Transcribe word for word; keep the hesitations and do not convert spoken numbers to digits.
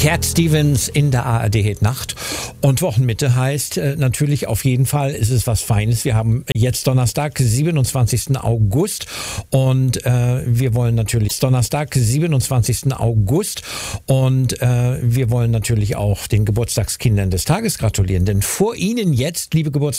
Cat Stevens in der A R D-Hit-Nacht. Und Wochenmitte heißt äh, natürlich auf jeden Fall ist es was Feines. Wir haben jetzt Donnerstag, siebenundzwanzigsten August und äh, wir wollen natürlich Donnerstag, siebenundzwanzigsten August und äh, wir wollen natürlich auch den Geburtstagskindern des Tages gratulieren. Denn vor Ihnen jetzt, liebe Geburtstagskinder,